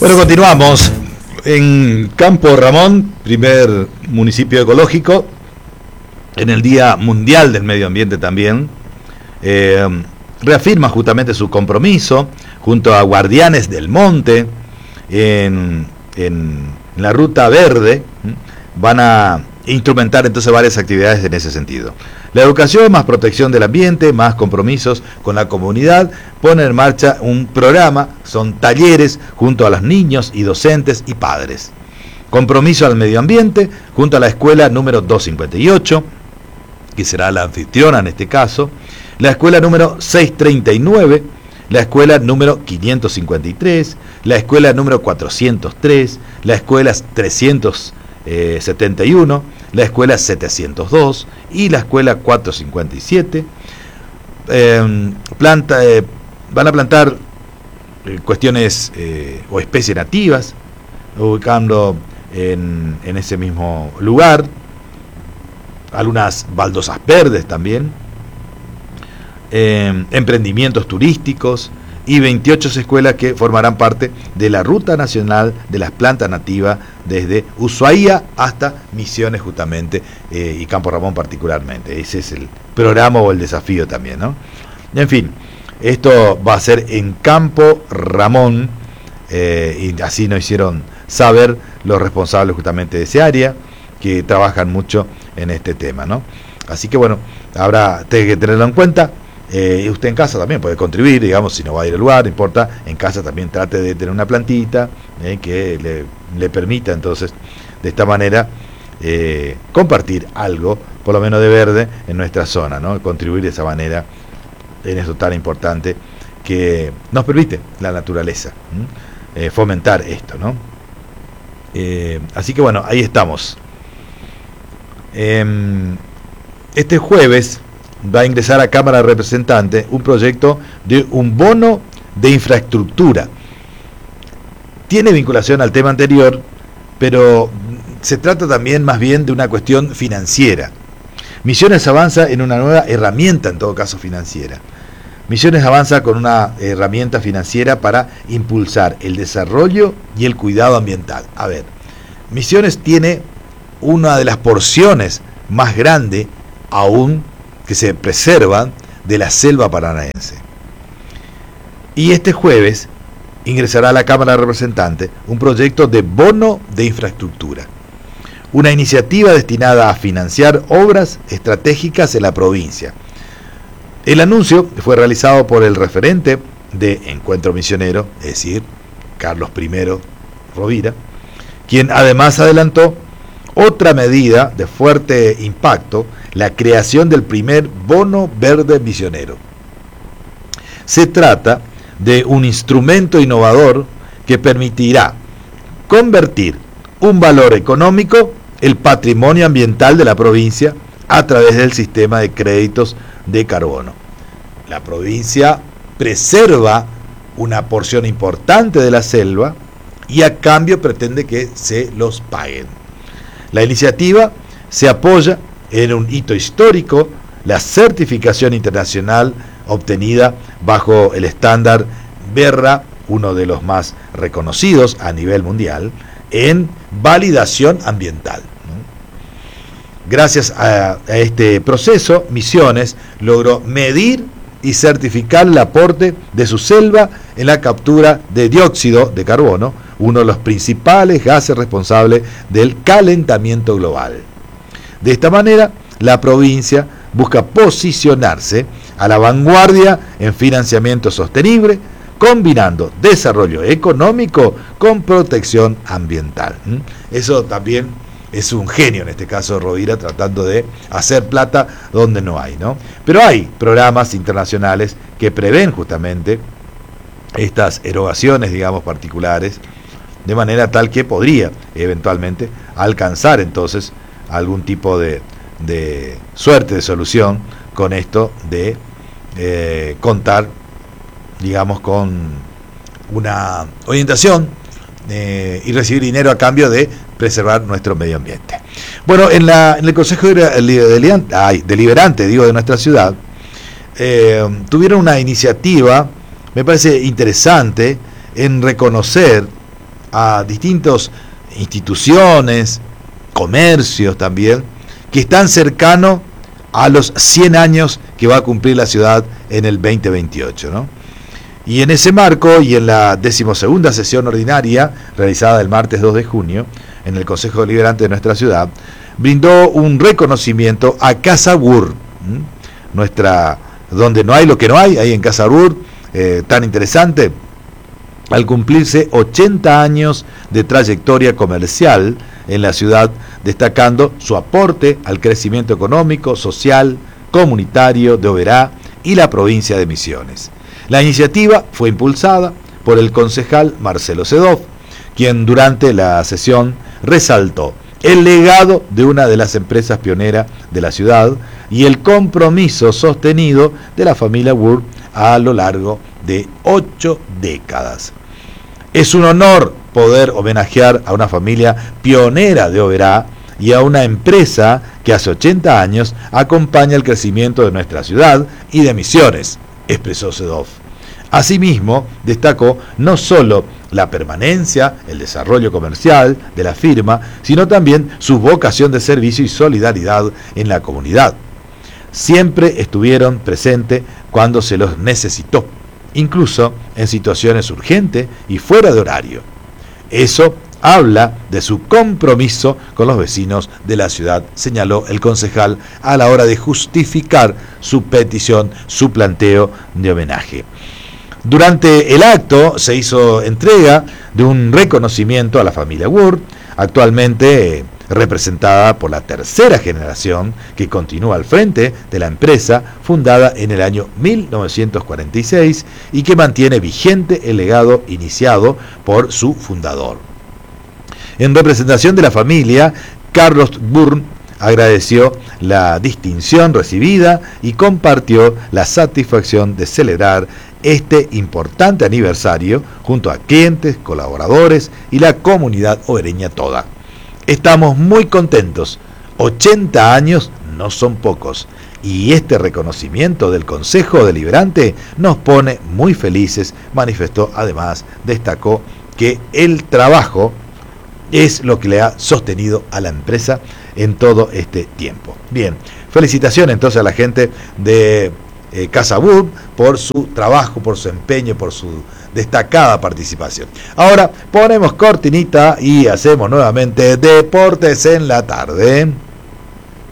Bueno, continuamos en Campo Ramón, primer municipio ecológico, en el Día Mundial del Medio Ambiente también. Reafirma justamente su compromiso junto a Guardianes del Monte en la Ruta Verde. Van a instrumentar entonces varias actividades en ese sentido. La educación, más protección del ambiente, más compromisos con la comunidad, pone en marcha un programa, son talleres junto a los niños y docentes y padres. Compromiso al medio ambiente junto a la escuela número 258, que será la anfitriona en este caso, la escuela número 639, la escuela número 553, la escuela número 403, la escuela 371, la escuela 702 y la escuela 457. Van a plantar cuestiones o especies nativas, ubicando en ese mismo lugar algunas baldosas verdes también, emprendimientos turísticos y 28 escuelas que formarán parte de la Ruta Nacional de las Plantas Nativas desde Ushuaia hasta Misiones justamente, y Campo Ramón particularmente. Ese es el programa o el desafío también, ¿no? En fin, esto va a ser en Campo Ramón, y así nos hicieron saber los responsables justamente de ese área, que trabajan mucho en este tema, ¿no? Así que bueno, habrá que tenerlo en cuenta. Usted en casa también puede contribuir, digamos, si no va a ir al lugar, no importa, en casa también trate de tener una plantita que le permita entonces de esta manera compartir algo, por lo menos de verde, en nuestra zona, ¿no? Contribuir de esa manera en eso tan importante que nos permite la naturaleza, fomentar esto, ¿no? Así que bueno, ahí estamos. Este jueves va a ingresar a Cámara de Representantes un proyecto de un bono de infraestructura. Tiene vinculación al tema anterior, pero se trata también más bien de una cuestión financiera. Misiones avanza en una nueva herramienta, en todo caso financiera. Misiones avanza con una herramienta financiera para impulsar el desarrollo y el cuidado ambiental. A ver, Misiones tiene una de las porciones más grandes aún que se preservan de la selva paranaense. Y este jueves ingresará a la Cámara de Representantes un proyecto de bono de infraestructura, una iniciativa destinada a financiar obras estratégicas en la provincia. El anuncio fue realizado por el referente de Encuentro Misionero, es decir, Carlos I. Rovira, quien además adelantó otra medida de fuerte impacto, la creación del primer bono verde misionero. Se trata de un instrumento innovador que permitirá convertir un valor económico, el patrimonio ambiental de la provincia, a través del sistema de créditos de carbono. La provincia preserva una porción importante de la selva y a cambio pretende que se los paguen. La iniciativa se apoya en un hito histórico, la certificación internacional obtenida bajo el estándar Verra, uno de los más reconocidos a nivel mundial, en validación ambiental. Gracias a este proceso, Misiones logró medir y certificar el aporte de su selva en la captura de dióxido de carbono, uno de los principales gases responsables del calentamiento global. De esta manera, la provincia busca posicionarse a la vanguardia en financiamiento sostenible, combinando desarrollo económico con protección ambiental. Eso también es un genio, en este caso Rovira, tratando de hacer plata donde no hay, ¿no? Pero hay programas internacionales que prevén justamente estas erogaciones, digamos, particulares, de manera tal que podría eventualmente alcanzar entonces algún tipo de suerte de solución con esto de contar, digamos, con una orientación y recibir dinero a cambio de preservar nuestro medio ambiente. Bueno, en el Consejo Deliberante de nuestra ciudad, tuvieron una iniciativa, me parece interesante, en reconocer a distintas instituciones, comercios también, que están cercanos a los 100 años que va a cumplir la ciudad en el 2028, ¿no? Y en ese marco, y en la 12ª sesión ordinaria, realizada el martes 2 de junio, en el Consejo Deliberante de nuestra ciudad, brindó un reconocimiento a Casa Bur, donde no hay lo que no hay, ahí en Casa Bur, tan interesante, al cumplirse 80 años de trayectoria comercial en la ciudad, destacando su aporte al crecimiento económico, social, comunitario de Oberá y la provincia de Misiones. La iniciativa fue impulsada por el concejal Marcelo Sedov, quien durante la sesión resaltó el legado de una de las empresas pioneras de la ciudad y el compromiso sostenido de la familia Bur a lo largo de 8 décadas. Es un honor poder homenajear a una familia pionera de Oberá y a una empresa que hace 80 años acompaña el crecimiento de nuestra ciudad y de Misiones, expresó Sedov. Asimismo, destacó no solo la permanencia, el desarrollo comercial de la firma, sino también su vocación de servicio y solidaridad en la comunidad. Siempre estuvieron presentes cuando se los necesitó, incluso en situaciones urgentes y fuera de horario. Eso habla de su compromiso con los vecinos de la ciudad, señaló el concejal a la hora de justificar su petición, su planteo de homenaje. Durante el acto se hizo entrega de un reconocimiento a la familia Bur, actualmente representada por la tercera generación que continúa al frente de la empresa, fundada en el año 1946 y que mantiene vigente el legado iniciado por su fundador. En representación de la familia, Carlos Bur agradeció la distinción recibida y compartió la satisfacción de celebrar este importante aniversario junto a clientes, colaboradores y la comunidad obereña toda. Estamos muy contentos, 80 años no son pocos, y este reconocimiento del Consejo Deliberante nos pone muy felices, manifestó. Además, destacó que el trabajo es lo que le ha sostenido a la empresa en todo este tiempo. Bien, felicitaciones entonces a la gente de Casa Bur por su trabajo, por su empeño, por su destacada participación. Ahora ponemos cortinita y hacemos nuevamente Deportes en la Tarde.